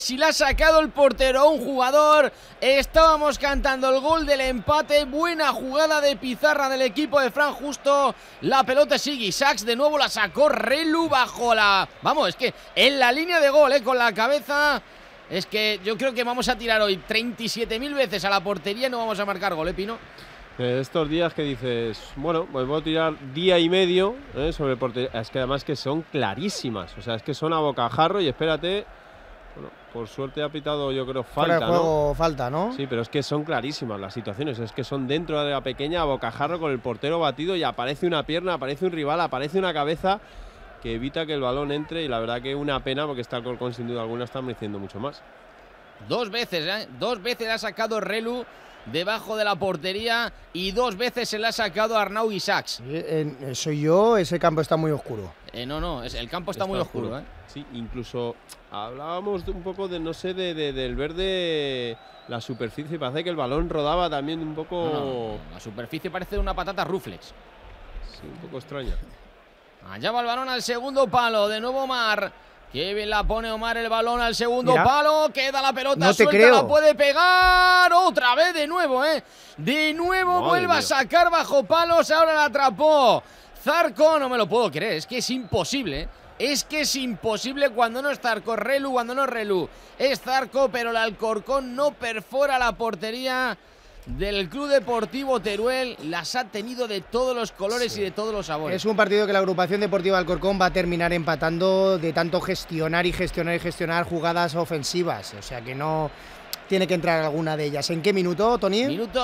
Si la ha sacado el portero a un jugador, estábamos cantando el gol del empate, buena jugada de pizarra del equipo de Fran Justo, la pelota sigue Isaacs, de nuevo la sacó Relu bajo la... Vamos, es que en la línea de gol, con la cabeza, es que yo creo que vamos a tirar hoy 37.000 veces a la portería y no vamos a marcar gol, Pino. Estos días que dices, bueno, pues voy a tirar día y medio sobre portería, es que además que son clarísimas, o sea, es que son a bocajarro y espérate... Bueno, por suerte ha pitado, yo creo, falta, fuera de juego, ¿no? falta, ¿no? Sí, pero es que son clarísimas las situaciones. Es que son dentro de la pequeña, a bocajarro con el portero batido y aparece una pierna, aparece un rival, aparece una cabeza que evita que el balón entre. Y la verdad que una pena porque está Alcorcón sin duda alguna está mereciendo mucho más. Dos veces ha sacado Relu debajo de la portería y dos veces se le ha sacado a Arnau Isaacs. Soy yo, ese campo está muy oscuro. No, el campo está muy oscuro. Sí, incluso hablábamos un poco de, no sé, del verde, la superficie. Parece que el balón rodaba también un poco... No, la superficie parece una patata Ruflex. Sí, un poco extraña. Allá va el balón al segundo palo, de nuevo Omar. Qué bien la pone Omar, el balón al segundo palo, queda la pelota no suelta, creo. La puede pegar otra vez de nuevo, De nuevo vuelve a sacar bajo palos, ahora la atrapó Zarco, no me lo puedo creer, es que es imposible, Es que es imposible cuando no es Zarco, Relu, cuando no es Relu, es Zarco, pero el Alcorcón no perfora la portería del Club Deportivo Teruel. Las ha tenido de todos los colores y de todos los sabores. Es un partido que la agrupación deportiva Alcorcón va a terminar empatando de tanto gestionar jugadas ofensivas. O sea que no tiene que entrar alguna de ellas. ¿En qué minuto, Tony? Minuto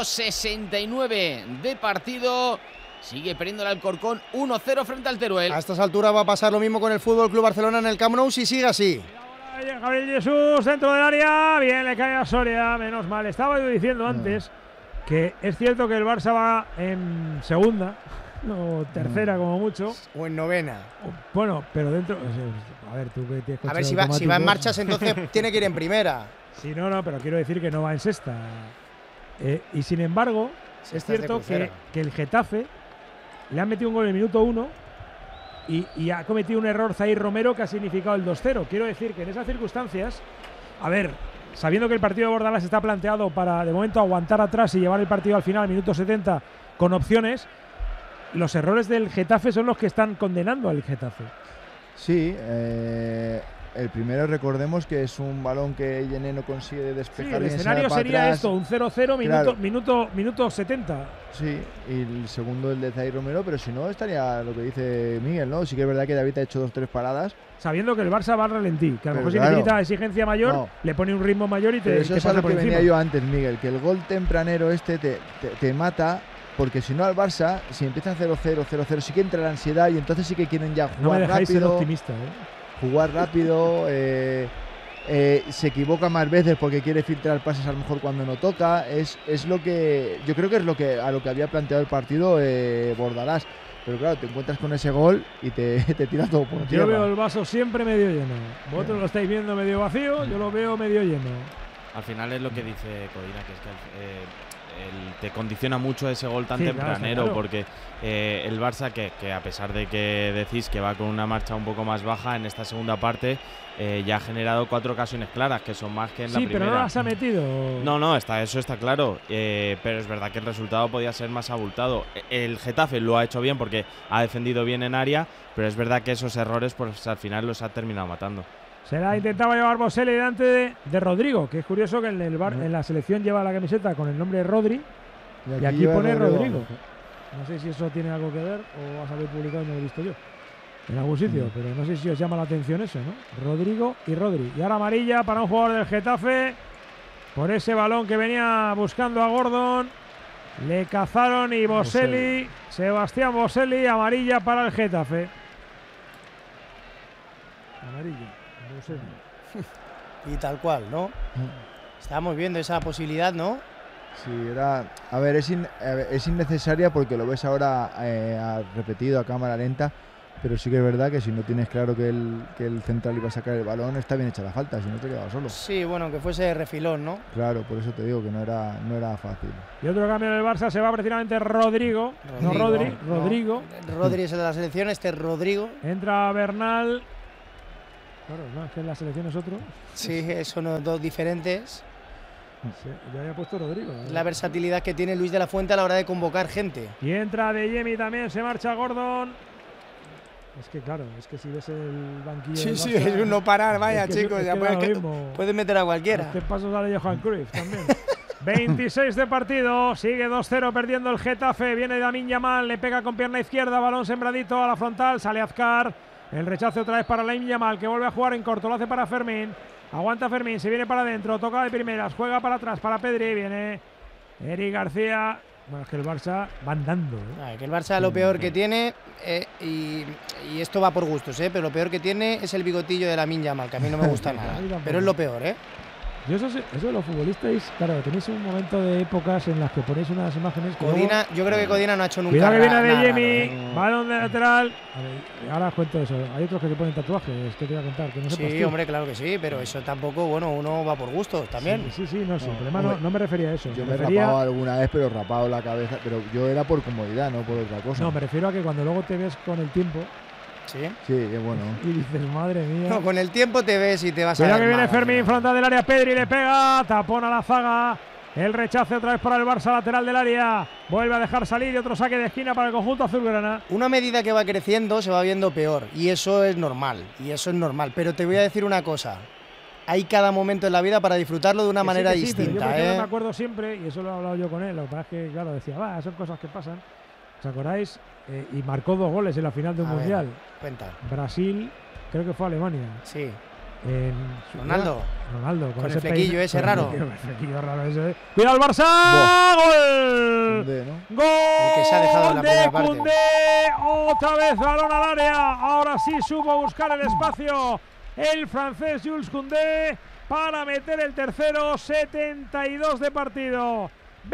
69 de partido. Sigue perdiendo el Alcorcón 1-0 frente al Teruel. A estas alturas va a pasar lo mismo con el Fútbol Club Barcelona en el Camp Nou si sigue así. Gabriel Jesús dentro del área, bien, le cae a Soria, menos mal. Estaba yo diciendo antes que es cierto que el Barça va en segunda o tercera como mucho. O en novena. Bueno, pero dentro... A ver, tú que tienes... A ver, si va en marchas, entonces tiene que ir en primera. Sí, no, pero quiero decir que no va en sexta. Y sin embargo, es cierto que el Getafe le han metido un gol en el minuto 1 y ha cometido un error Zaïr Romero que ha significado el 2-0. Quiero decir que en esas circunstancias, a ver, sabiendo que el partido de Bordalás está planteado para, de momento, aguantar atrás y llevar el partido al final, al minuto 70, con opciones, los errores del Getafe son los que están condenando al Getafe. Sí, el primero recordemos que es un balón que Yené no consigue despejar. Sí, el escenario sería esto, un 0-0, claro. minuto 70. Sí, y el segundo el de Zaïr Romero, pero si no estaría lo que dice Miguel, ¿no? Sí que es verdad que David ha hecho 2 o 3 paradas. Sabiendo que el Barça va a ralentí, que a lo mejor si claro, necesita exigencia mayor, le pone un ritmo mayor y pero eso te es a lo que por venía encima. yo antes, Miguel, que el gol tempranero te mata, porque si no al Barça, si empieza 0-0, 0-0, sí que entra la ansiedad y entonces sí que quieren ya jugar no me dejáis rápido. Ser optimista, Jugar rápido, se equivoca más veces porque quiere filtrar pases a lo mejor cuando no toca. Es lo que yo creo que es a lo que había planteado el partido Bordalás. Pero claro, te encuentras con ese gol y te tira todo por tierra. Yo veo el vaso siempre medio lleno. Vosotros lo estáis viendo medio vacío, yo lo veo medio lleno. Al final es lo que dice Codina, que es que te condiciona mucho ese gol tan tempranero, claro. Porque el Barça, que a pesar de que decís que va con una marcha un poco más baja, en esta segunda parte ya ha generado 4 ocasiones claras, que son más que en la primera. Sí, pero no las ha metido. No, eso está claro, pero es verdad que el resultado podía ser más abultado. El Getafe lo ha hecho bien porque ha defendido bien en área, pero es verdad que esos errores pues al final los ha terminado matando. Se la intentaba llevar Boselli delante de Rodrigo, que es curioso que en la selección lleva la camiseta con el nombre de Rodri y aquí pone Rodrigo. No sé si eso tiene algo que ver o ha salido publicado y no lo he visto yo en algún sitio, pero no sé si os llama la atención eso, ¿no? Rodrigo y Rodri. Y ahora amarilla para un jugador del Getafe por ese balón que venía buscando a Gordon. Le cazaron y Boselli, Sebastián Boselli, amarilla para el Getafe. Amarilla. Y tal cual, ¿no? Estábamos viendo esa posibilidad, ¿no? Sí, a ver, es innecesaria porque lo ves ahora repetido a cámara lenta, pero sí que es verdad que si no tienes claro que el central iba a sacar el balón, está bien hecha la falta, si no te quedaba solo. Sí, bueno, que fuese refilón, ¿no? Claro, por eso te digo que no era fácil. Y otro cambio en el Barça, se va precisamente Rodrigo. No Rodri, Rodrigo. Rodri es el de la selección, este es Rodrigo. Entra Bernal. Claro, no, es que en la selección es otro. Sí, son dos diferentes. Sí, yo había puesto Rodrigo. La versatilidad que tiene Luis de la Fuente a la hora de convocar gente. Y entra De Jemi también, se marcha Gordon. Es que claro, es que si ves el banquillo. Sí, es un no parar, vaya, chicos. Ya puedes meter a cualquiera. ¿Qué paso sale Johan Cruyff también? 26 de partido, sigue 2-0 perdiendo el Getafe. Viene Lamine Yamal, le pega con pierna izquierda, balón sembradito a la frontal, sale Azcar. El rechazo otra vez para Lamine Yamal, que vuelve a jugar en corto, lo hace para Fermín. Aguanta Fermín, se viene para adentro, toca de primeras, juega para atrás para Pedri, viene Eric García. Bueno, es que el Barça va andando. Que el Barça lo peor que tiene, y esto va por gustos, pero lo peor que tiene es el bigotillo de Lamine Yamal, que a mí no me gusta nada. Pero es lo peor, Yo eso de los futbolistas, claro, tenéis un momento de épocas en las que ponéis unas imágenes. Codina, yo creo que Codina no ha hecho nunca nada. Cuidado que viene De Jemi, balón de lateral. Ahora os cuento eso. Hay otros que te ponen tatuajes, que te voy a contar. Que no sí, hombre, claro que sí, pero eso tampoco, bueno, uno va por gustos también. Sí, no, el problema no me refería a eso. Yo me he rapado alguna vez, pero rapado la cabeza, pero yo era por comodidad, no por otra cosa. No, me refiero a que cuando luego te ves con el tiempo. Sí, es bueno. Y dices, madre mía. No, con el tiempo te ves y te vas Mira a ver. Que viene mal, Fermín, frontal del área, Pedri le pega, tapón a la zaga. El rechace otra vez para el Barça, lateral del área. Vuelve a dejar salir y otro saque de esquina para el conjunto azulgrana. Una medida que va creciendo se va viendo peor y eso es normal. Pero te voy a decir una cosa. Hay cada momento en la vida para disfrutarlo de una manera distinta. Pero yo me acuerdo siempre, y eso lo he hablado yo con él, lo que pasa es que, claro, decía, son cosas que pasan. ¿Os acordáis? Y marcó 2 goles en la final de un mundial. Cuenta. Brasil, creo que fue Alemania. Sí. Ronaldo, con ese flequillo ese raro. El flequillo raro ese. ¡Mira el Barça! ¡Gol! ¡Gol! El que se ha dejado en la primera parte. Koundé. Otra vez balón al área. Ahora sí supo a buscar el espacio el francés Jules Koundé para meter el tercero. 72 de partido.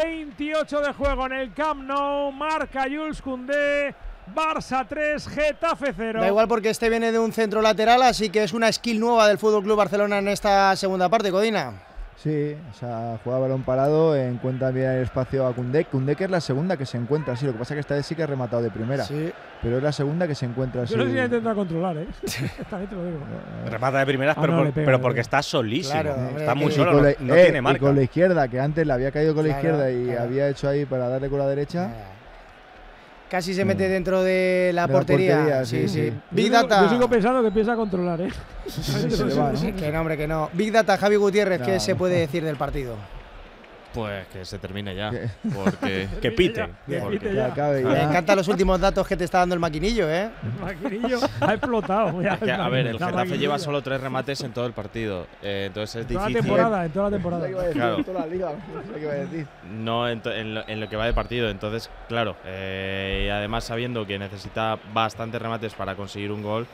28 de juego en el Camp Nou. Marca Jules Koundé. Barça 3, Getafe 0. Da igual porque este viene de un centro lateral, así que es una skill nueva del FC Barcelona en esta segunda parte, Codina. Sí, o sea, juega balón parado, encuentra bien el espacio a Koundé. Koundé que es la segunda que se encuentra así, lo que pasa es que esta vez sí que ha rematado de primera. Sí. Pero es la segunda que se encuentra así. Yo no sé si intenta controlar, También te lo digo. Remata de primeras, pero porque está solísimo. Claro, está muy solo, no tiene marca. Y con la izquierda, que antes le había caído con la izquierda y había hecho ahí para darle con la derecha. Casi se mete dentro de la portería. Sí. Big Data. Yo sigo pensando que empieza a controlar, Que no, hombre, que no. Big Data, Javi Gutiérrez, ¿qué se puede decir del partido? Pues que se termine ya. Porque que pite. Que Me encantan los últimos datos que te está dando el maquinillo, El maquinillo ha explotado. A ver, el Getafe lleva solo 3 remates en todo el partido. Entonces es difícil. En toda la temporada. Claro. En toda la liga. No en lo que va de partido. Entonces, claro. Y además sabiendo que necesita bastantes remates para conseguir un gol,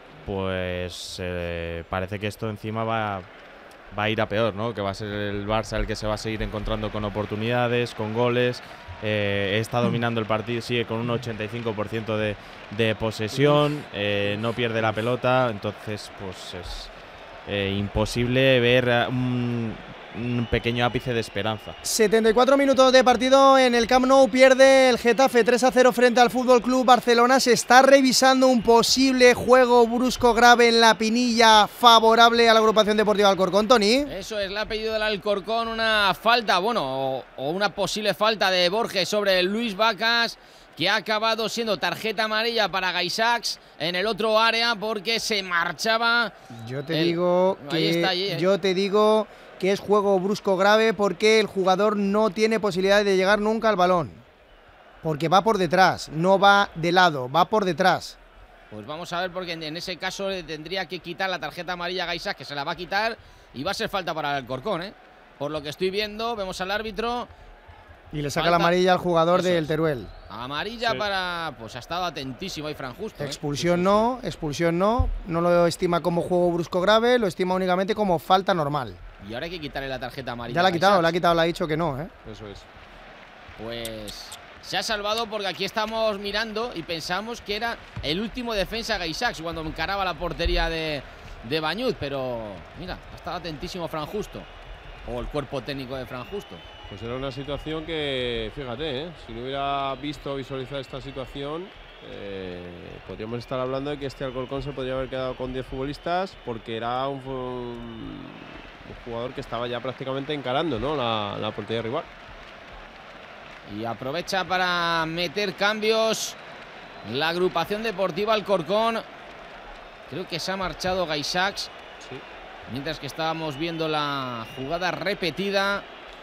pues parece que esto encima va a ir a peor, ¿no? Que va a ser el Barça el que se va a seguir encontrando con oportunidades, con goles. Está dominando el partido, sigue con un 85% de posesión, no pierde la pelota, entonces pues es imposible ver un pequeño ápice de esperanza. 74 minutos de partido en el Camp Nou, pierde el Getafe 3-0 frente al FC Barcelona. Se está revisando un posible juego brusco grave en la Pinilla favorable a la agrupación deportiva Alcorcón, Tony. Eso es, le ha pedido del Alcorcón una falta, o una posible falta de Borges sobre Luis Vacas, que ha acabado siendo tarjeta amarilla para Gaisax en el otro área porque se marchaba. Yo te digo que es juego brusco grave porque el jugador no tiene posibilidad de llegar nunca al balón. Porque va por detrás, no va de lado, va por detrás. Pues vamos a ver, porque en ese caso le tendría que quitar la tarjeta amarilla a Gaisax, que se la va a quitar y va a ser falta para el Alcorcón, Por lo que estoy viendo, vemos al árbitro. Y le saca la amarilla al jugador del Teruel. Amarilla para... Pues ha estado atentísimo ahí Fran Justo. Expulsión no. No lo estima como juego brusco grave, lo estima únicamente como falta normal. Y ahora hay que quitarle la tarjeta amarilla. Ya la ha quitado, le ha dicho que no, Eso es. Pues se ha salvado porque aquí estamos mirando y pensamos que era el último defensa Gaisax cuando encaraba la portería de Bañuz, pero mira, ha estado atentísimo Fran Justo. O el cuerpo técnico de Fran Justo. Pues era una situación que, fíjate, si no hubiera visualizado esta situación, podríamos estar hablando de que este Alcorcón se podría haber quedado con 10 futbolistas porque era un jugador que estaba ya prácticamente encarando, ¿no?, la portería rival. Y aprovecha para meter cambios la agrupación deportiva Alcorcón. Creo que se ha marchado Gaisax. Sí. Mientras que estábamos viendo la jugada repetida.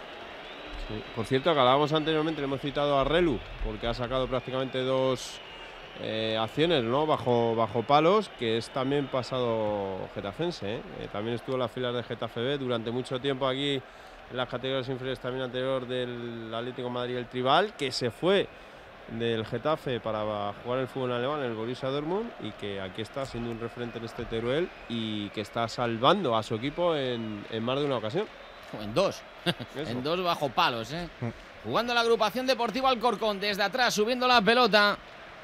Sí. Por cierto, que hablábamos anteriormente, le hemos citado a Relu, porque ha sacado prácticamente 2 acciones, ¿no?, bajo palos, que es también pasado getafense, ¿eh? También estuvo en las filas de Getafe B durante mucho tiempo aquí en las categorías inferiores, también anterior del Atlético de Madrid, el Tribal, que se fue del Getafe para jugar el fútbol alemán en el Borussia Dortmund y que aquí está siendo un referente en este Teruel y que está salvando a su equipo en más de una ocasión. En 2. En 2 bajo palos, ¿eh? Jugando la agrupación deportiva Alcorcón desde atrás, subiendo la pelota.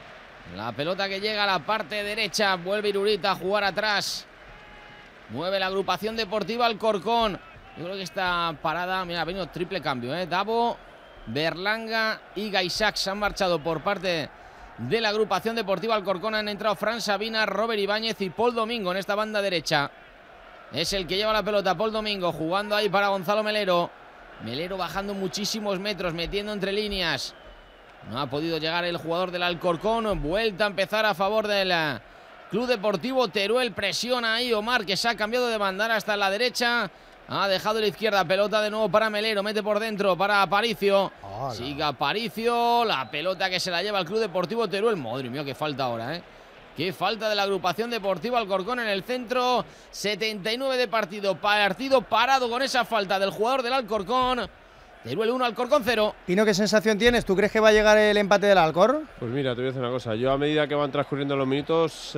La pelota que llega a la parte derecha. Vuelve Irurita a jugar atrás. Mueve la agrupación deportiva Alcorcón. Yo creo que esta parada, mira, ha venido triple cambio, ¿eh? Davo, Berlanga y Gaisax han marchado por parte de la agrupación deportiva Alcorcón. Han entrado Fran Sabina, Robert Ibáñez y Paul Domingo en esta banda derecha. Es el que lleva la pelota, Paul Domingo, jugando ahí para Gonzalo Melero. Melero bajando muchísimos metros, metiendo entre líneas. No ha podido llegar el jugador del Alcorcón. Vuelta a empezar a favor del Club Deportivo Teruel. Presiona ahí Omar, que se ha cambiado de bandera hasta la derecha. Ha dejado la izquierda, pelota de nuevo para Melero, mete por dentro para Aparicio. Hola. Sigue Aparicio, la pelota que se la lleva el Club Deportivo Teruel. Madre mía, qué falta ahora, ¿eh? Qué falta de la agrupación deportiva Alcorcón en el centro. 79 de partido parado con esa falta del jugador del Alcorcón. Teruel 1, Alcorcón 0. Pino, ¿qué sensación tienes? ¿Tú crees que va a llegar el empate del Alcor? Pues mira, te voy a decir una cosa. Yo a medida que van transcurriendo los minutos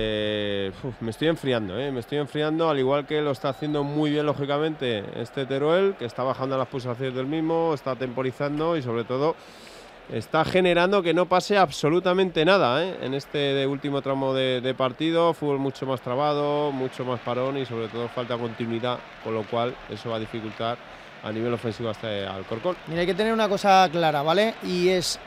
me estoy enfriando, me estoy enfriando, al igual que lo está haciendo muy bien, lógicamente, este Teruel, que está bajando las pulsaciones del mismo, está temporizando y sobre todo está generando que no pase absolutamente nada, en este último tramo de partido. Fútbol mucho más trabado, mucho más parón y sobre todo falta continuidad, con lo cual eso va a dificultar a nivel ofensivo hasta Alcorcón. Mira, hay que tener una cosa clara, ¿vale? Y es,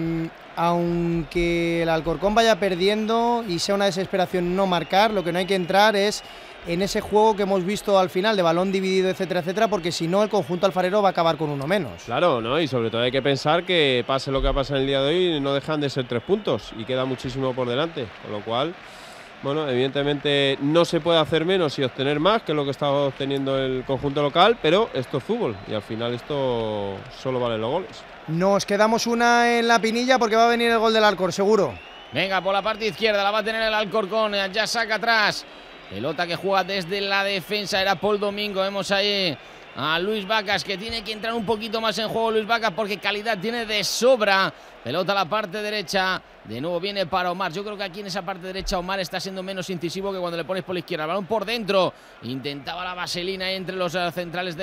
aunque el Alcorcón vaya perdiendo y sea una desesperación no marcar, lo que no hay que entrar es en ese juego que hemos visto al final de balón dividido, etcétera, etcétera, porque si no el conjunto alfarero va a acabar con uno menos. Claro, ¿no? Y sobre todo hay que pensar que pase lo que ha pasado en el día de hoy, no dejan de ser 3 puntos y queda muchísimo por delante, con lo cual, bueno, evidentemente no se puede hacer menos y obtener más, que es lo que está obteniendo el conjunto local, pero esto es fútbol y al final esto solo vale los goles. Nos quedamos una en la pinilla porque va a venir el gol del Alcor, seguro. Venga, por la parte izquierda la va a tener el Alcorcón, ya saca atrás. Pelota que juega desde la defensa, era Paul Domingo. Vemos ahí a Luis Vacas, que tiene que entrar un poquito más en juego Luis Vacas porque calidad tiene de sobra. Pelota a la parte derecha, de nuevo viene para Omar. Yo creo que aquí en esa parte derecha Omar está siendo menos incisivo que cuando le pones por la izquierda. El balón por dentro, intentaba la vaselina entre los centrales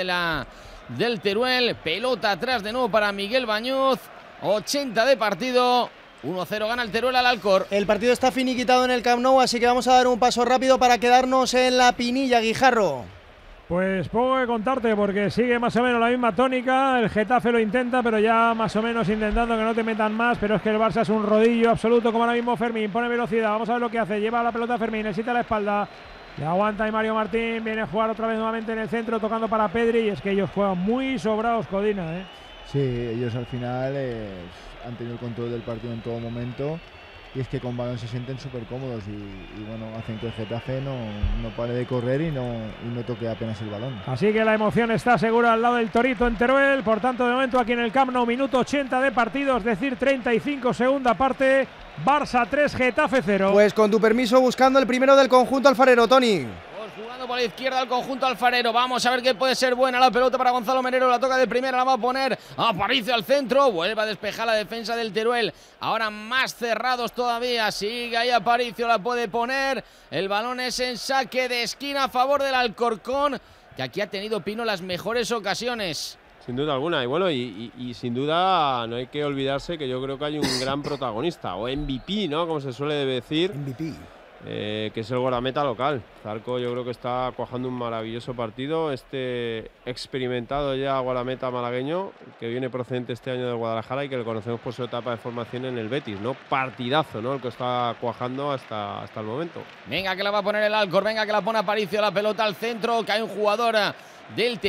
del Teruel. Pelota atrás de nuevo para Miguel Bañuz. 80 de partido. 1-0 gana el Teruel al Alcor. El partido está finiquitado en el Camp Nou, así que vamos a dar un paso rápido para quedarnos en la pinilla, Guijarro. Pues poco que contarte porque sigue más o menos la misma tónica. El Getafe lo intenta, pero ya más o menos intentando que no te metan más. Pero es que el Barça es un rodillo absoluto, como ahora mismo Fermín. Pone velocidad, vamos a ver lo que hace. Lleva la pelota Fermín, necesita la espalda. Le aguanta y Mario Martín viene a jugar otra vez nuevamente en el centro, tocando para Pedri. Y es que ellos juegan muy sobrados, Codina, ¿eh? Sí, ellos al final han tenido el control del partido en todo momento y es que con balón se sienten súper cómodos y bueno, hacen que el Getafe no pare de correr y no toque apenas el balón. Así que la emoción está segura al lado del Torito en Teruel. Por tanto, de momento aquí en el Camp Nou, minuto 80 de partido, es decir, 35 segunda parte. Barça 3, Getafe 0. Pues con tu permiso, buscando el primero del conjunto alfarero, Tony. Jugando por la izquierda el conjunto alfarero. Vamos a ver qué puede ser buena la pelota para Gonzalo Melero. La toca de primera, la va a poner Aparicio al centro. Vuelve a despejar la defensa del Teruel. Ahora más cerrados todavía. Sigue ahí Aparicio, la puede poner. El balón es en saque de esquina a favor del Alcorcón, que aquí ha tenido Pino las mejores ocasiones. Sin duda alguna, y bueno, y sin duda no hay que olvidarse que yo creo que hay un gran protagonista, o MVP, ¿no? Como se suele decir. MVP. que es el guardameta local. Zarco yo creo que está cuajando un maravilloso partido. Este experimentado ya guardameta malagueño, que viene procedente este año del Guadalajara y que lo conocemos por su etapa de formación en el Betis, ¿no? Partidazo, ¿no? El que está cuajando hasta el momento. Venga, que la va a poner el Alcor, venga, que la pone Aparicio, la pelota al centro, cae un jugador del